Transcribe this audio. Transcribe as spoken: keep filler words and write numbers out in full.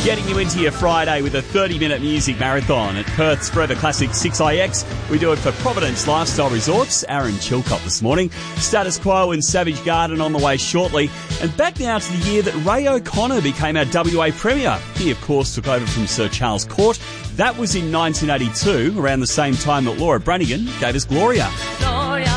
Getting you into your Friday with a thirty-minute music marathon at Perth's Forever Classic six I X. We do it for Providence Lifestyle Resorts. Aaron Chilcott this morning. Status Quo in Savage Garden on the way shortly. And back now to the year that Ray O'Connor became our W A Premier. He, of course, took over from Sir Charles Court. That was in nineteen eighty-two, around the same time that Laura Branigan gave us Gloria.